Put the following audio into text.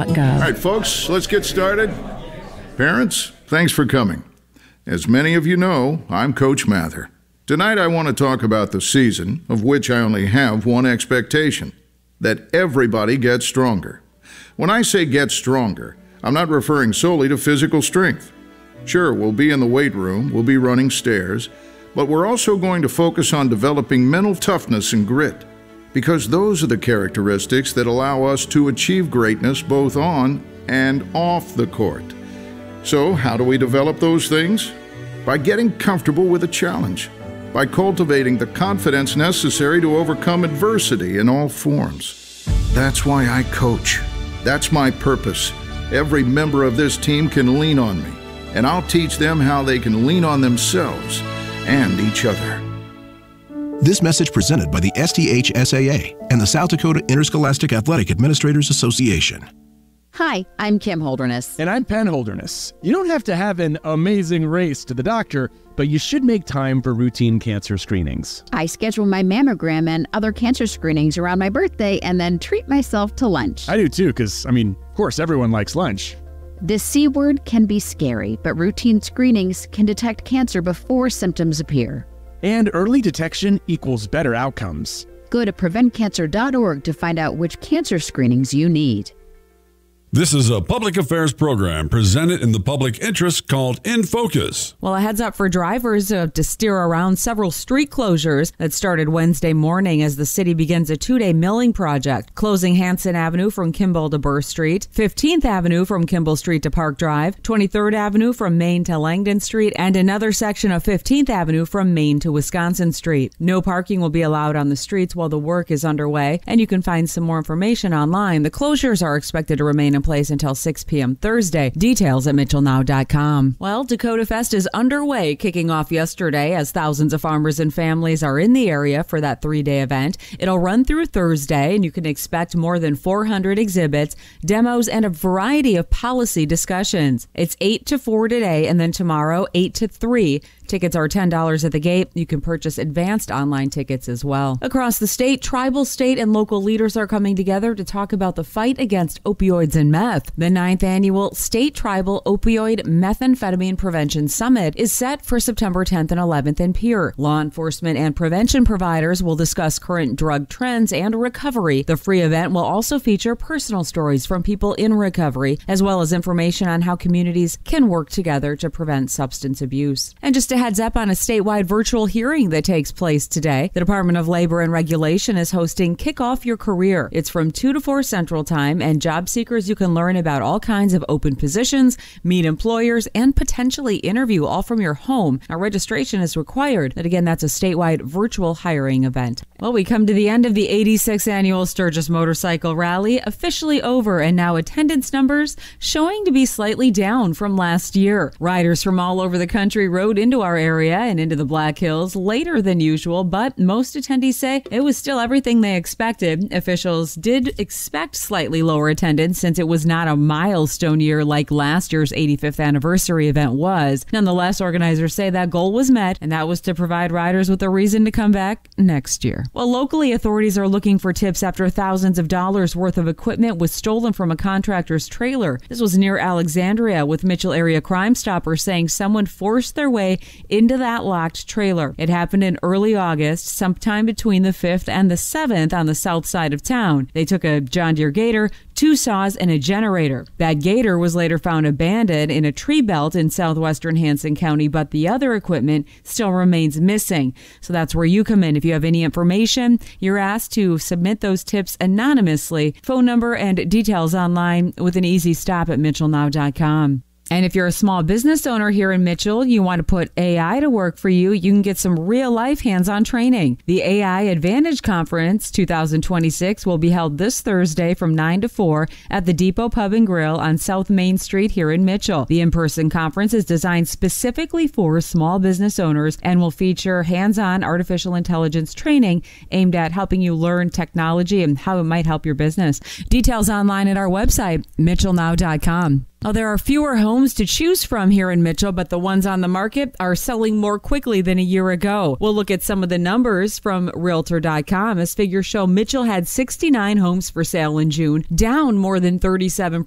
mitchellnow.gov. All right, folks, let's get started. Parents, thanks for coming. As many of you know, I'm Coach Mather. Tonight I want to talk about the season, of which I only have one expectation: that everybody gets stronger. When I say get stronger, I'm not referring solely to physical strength. Sure, we'll be in the weight room, we'll be running stairs, but we're also going to focus on developing mental toughness and grit, because those are the characteristics that allow us to achieve greatness both on and off the court. So, how do we develop those things? By getting comfortable with a challenge, by cultivating the confidence necessary to overcome adversity in all forms. That's why I coach. That's my purpose. Every member of this team can lean on me, and I'll teach them how they can lean on themselves and each other. This message presented by the STHSAA and the South Dakota Interscholastic Athletic Administrators Association. Hi, I'm Kim Holderness. And I'm Penn Holderness. You don't have to have an amazing race to the doctor, but you should make time for routine cancer screenings. I schedule my mammogram and other cancer screenings around my birthday and then treat myself to lunch. I do too, because, of course, everyone likes lunch. The C word can be scary, but routine screenings can detect cancer before symptoms appear. And early detection equals better outcomes. Go to preventcancer.org to find out which cancer screenings you need. This is a public affairs program presented in the public interest called In Focus. Well, a heads up for drivers to steer around several street closures that started Wednesday morning as the city begins a 2-day milling project, closing Hanson Avenue from Kimball to Burr Street, 15th Avenue from Kimball Street to Park Drive, 23rd Avenue from Main to Langdon Street, and another section of 15th Avenue from Main to Wisconsin Street. No parking will be allowed on the streets while the work is underway, and you can find some more information online. The closures are expected to remain in place until 6 p.m. Thursday. Details at mitchellnow.com. Well, Dakota Fest is underway, kicking off yesterday as thousands of farmers and families are in the area for that 3-day event. It'll run through Thursday, and you can expect more than 400 exhibits, demos, and a variety of policy discussions. It's 8 to 4 today, and then tomorrow, 8 to 3. Tickets are $10 at the gate. You can purchase advanced online tickets as well. Across the state, tribal, state, and local leaders are coming together to talk about the fight against opioids and meth. The 9th annual State Tribal Opioid Methamphetamine Prevention Summit is set for September 10th and 11th in Pierre. Law enforcement and prevention providers will discuss current drug trends and recovery. The free event will also feature personal stories from people in recovery, as well as information on how communities can work together to prevent substance abuse. And just a heads up on a statewide virtual hearing that takes place today. The Department of Labor and Regulation is hosting Kick Off Your Career. It's from 2 to 4 Central Time, and job seekers, you can learn about all kinds of open positions, meet employers, and potentially interview all from your home. Now, registration is required. But again, that's a statewide virtual hiring event. Well, we come to the end of the 86th annual Sturgis Motorcycle Rally, officially over, and now attendance numbers showing to be slightly down from last year. Riders from all over the country rode into our area and into the Black Hills later than usual, but most attendees say it was still everything they expected. Officials did expect slightly lower attendance since it was not a milestone year like last year's 85th anniversary event was. Nonetheless, organizers say that goal was met, and that was to provide riders with a reason to come back next year. Well, locally, authorities are looking for tips after thousands of dollars worth of equipment was stolen from a contractor's trailer. This was near Alexandria, with Mitchell Area Crime Stoppers saying someone forced their way into that locked trailer. It happened in early August, sometime between the 5th and the 7th on the south side of town. They took a John Deere Gator, 2 saws, and a generator. That Gator was later found abandoned in a tree belt in southwestern Hanson County, but the other equipment still remains missing. So that's where you come in. If you have any information, you're asked to submit those tips anonymously. Phone number and details online with an easy stop at mitchellnow.com. And if you're a small business owner here in Mitchell, you want to put AI to work for you, you can get some real-life hands-on training. The AI Advantage Conference 2026 will be held this Thursday from 9 to 4 at the Depot Pub and Grill on South Main Street here in Mitchell. The in-person conference is designed specifically for small business owners and will feature hands-on artificial intelligence training aimed at helping you learn technology and how it might help your business. Details online at our website, mitchellnow.com. Well, there are fewer homes to choose from here in Mitchell, but the ones on the market are selling more quickly than a year ago. We'll look at some of the numbers from Realtor.com as figures show Mitchell had 69 homes for sale in June, down more than 37%